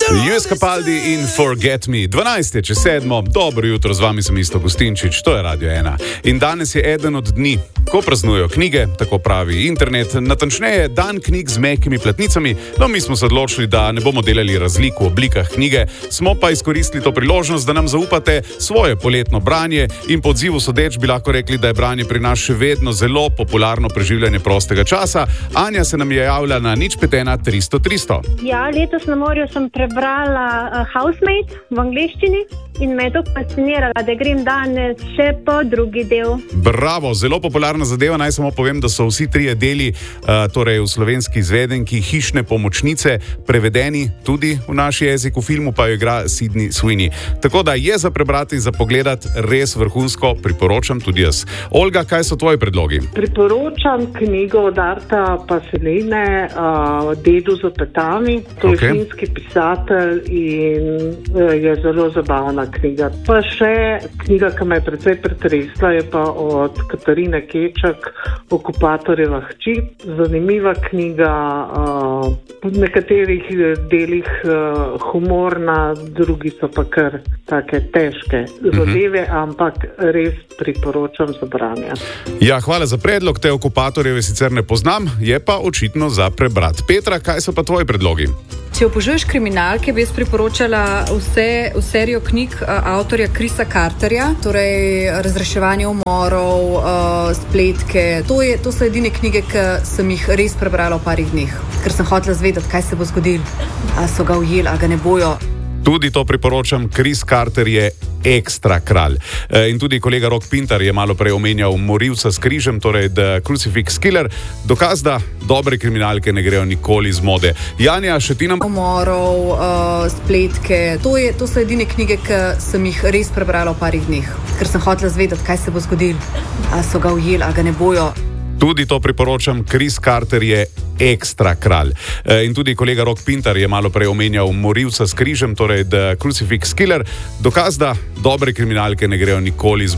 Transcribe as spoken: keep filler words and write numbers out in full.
Luis Capaldi in Forget Me. dvanajst je čez sedmo, dobro jutro, z vami sem Isto Gustinčič, to je Radio ena. In danes je eden od dni, ko praznujejo knjige, tako pravi internet, natančneje dan knjig z mehkimi platnicami. No, mi smo se odločili, da ne bomo delali razlik v oblikah knjige, smo pa izkoristili to priložnost, da nam zaupate svoje poletno branje in po odzivu sodeč bi lahko rekli, da je branje pri nas še vedno zelo popularno preživljanje prostega časa. Anja se nam je javila na nič pet ena tristo tristo. Ja, letos na morju sem prebrala uh, Housemaid v angleščini in me je to fascinirala, da grem danes še po drugi del. Bravo, zelo popularna zadeva. Naj samo povem, da so vsi trije deli, uh, torej v slovenski izvedenki Hišne pomočnice, prevedeni tudi v naš jezik, v filmu pa jo igra Sydney Sweeney. Tako da je za prebrati in za pogledati res vrhunsko, priporočam tudi jaz. Olga, kaj so tvoji predlogi? Priporočam knjigo od Arta Pasolini, uh, Dedu z petami. To je okay. Finski pisatelj in uh, je zelo zabavna knjiga. Pa še knjiga, ki me je precej pretresla, je pa od Katarine Kečak, Okupatorjeva hči. Zanimiva knjiga, uh, v nekaterih delih uh, humorna, drugi so pa kar take težke zadeve, mm-hmm. ampak res priporočam za branje. Ja, hvala za predlog, te Okupatorjeve sicer ne poznam, je pa očitno za prebrat. Petra, kaj so pa tvoji predlogi? Če obožuješ kriminalke, bi jaz priporočala vse, v serijo knjig avtorja Chrisa Carterja, torej Razreševanje umorov, uh, Spletke. To, je, to so edine knjige, ki sem jih res prebrala v parih dneh, ker sem hotela zvedeti, kaj se bo zgodilo. A so ga ujeli, a ga ne bojo. Tudi to priporočam, Chris Carter je ekstra kralj. E, in tudi kolega Rok Pintar je malo prej omenjal Morilca s križem, torej The Crucifix Killer. Dokaz, da dobre kriminalke ne grejo nikoli iz mode. Janja, še ti nam... Umorov, uh, Spletke. To, je, to so edine knjige, ki sem jih res prebrala v parih dneh, ker sem hotela zvedeti, kaj se bo zgodilo. A so ga ujeli, a ga ne bojo. Tudi to priporočam, Chris Carter je ekstra kralj. E, in tudi kolega Rok Pintar je malo prej omenjal Morilca s križem, torej The Crucifix Killer. Dokaz, da dobre kriminalke ne grejo nikoli iz